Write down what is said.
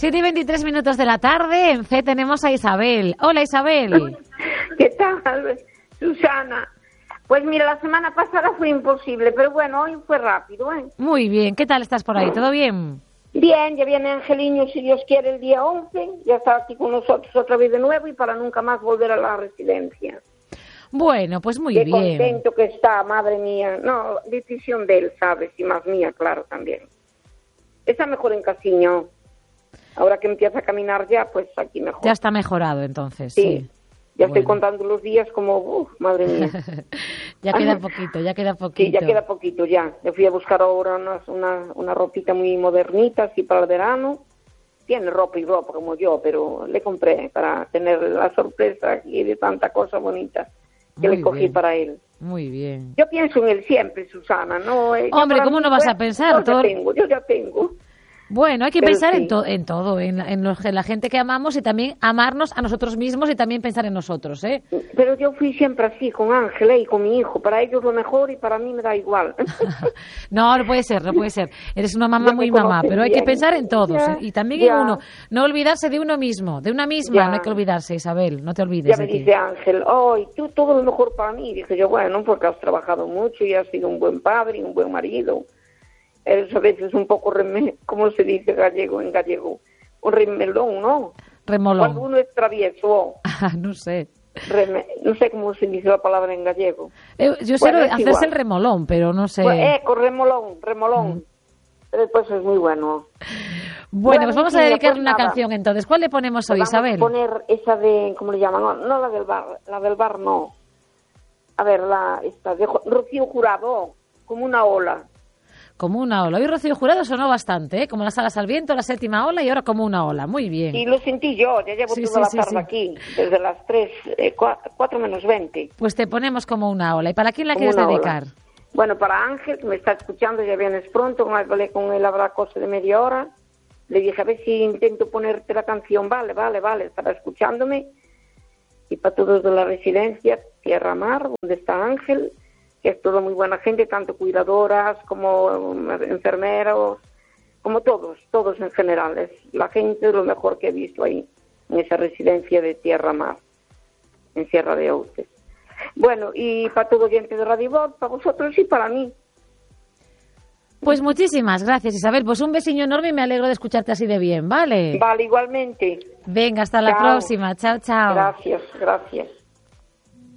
7:23 de la tarde, en C tenemos a Isabel. Hola, Isabel. ¿Qué tal, Susana? Pues mira, la semana pasada fue imposible, pero bueno, hoy fue rápido, ¿eh? Muy bien, ¿qué tal estás por ahí? ¿Todo bien? Bien, ya viene Angeliño, si Dios quiere, el día 11. Ya está aquí con nosotros otra vez de nuevo y para nunca más volver a la residencia. Bueno, pues muy Qué bien. contento que está, madre mía. No, decisión de él, ¿sabes? Y más mía, claro, también. Está mejor en Casiño. Ahora que empieza a caminar ya, pues aquí mejor. Ya está mejorado, entonces. Sí. Ya bueno. estoy contando los días como, madre mía. Ya queda poquito. Sí, ya queda poquito, ya. Le fui a buscar ahora una ropita muy modernita, así para el verano. Tiene ropa y ropa como yo, pero le compré para tener la sorpresa aquí de tanta cosa bonita que Muy le cogí bien. Para él. Muy bien. Yo pienso en él siempre, Susana, ¿no? Hombre, ¿cómo no vas a pensar? Yo ya tengo. Bueno, hay que Pero pensar sí. en todo, en la gente que amamos y también amarnos a nosotros mismos y también pensar en nosotros, ¿eh? Pero yo fui siempre así, con Ángela y con mi hijo. Para ellos lo mejor y para mí me da igual. No puede ser. Eres una mamá Ya muy me mamá, conoces pero hay bien. que pensar en todos. Ya, ¿eh? Y también ya. en uno. No olvidarse de uno mismo, de una misma. Ya. No hay que olvidarse, Isabel. No te olvides Ya me de ti. dice Ángel, ¡ay, tú todo lo mejor para mí! Dije yo, bueno, porque has trabajado mucho y has sido un buen padre y un buen marido. Eres a veces un poco, ¿cómo se dice en gallego? Un remelón, ¿no? Remolón. Cuando uno es travieso. No sé. No sé cómo se dice la palabra en gallego. Yo sé Bueno, es hacerse igual. el remolón, pero no sé. Remolón. Pero después es muy bueno. Bueno, pues vamos a sí, dedicarle pues una nada. canción entonces. ¿Cuál le ponemos hoy, Vamos Isabel? a poner esa de, ¿cómo le llaman? No la del bar no. A ver, esta de Rocío Jurado, como una ola. Como una ola. Hoy Rocío Jurado sonó bastante, ¿eh? Como las alas al viento, la séptima ola y ahora como una ola. Muy bien. Y lo sentí yo, ya llevo Sí, toda la sí, tarde sí. aquí, desde las 4 menos 20. Pues te ponemos como una ola. ¿Y para quién la Como quieres una dedicar? ola. Bueno, para Ángel, que me está escuchando, ya vienes pronto, hablé con él habrá cosa de media hora. Le dije, a ver si intento ponerte la canción. Vale, estaba escuchándome. Y para todos de la residencia, Tierra Mar, donde está Ángel, que es toda muy buena gente, tanto cuidadoras como enfermeros, como todos en general. Es la gente de lo mejor que he visto ahí, en esa residencia de Tierra Mar, en Sierra de Outes. Bueno, y para todo oyente de Radio Voz, para vosotros y para mí. Pues muchísimas gracias, Isabel. Pues un besiño enorme y me alegro de escucharte así de bien, ¿vale? Vale, igualmente. Venga, hasta la Chao. próxima. Chao, chao. Gracias.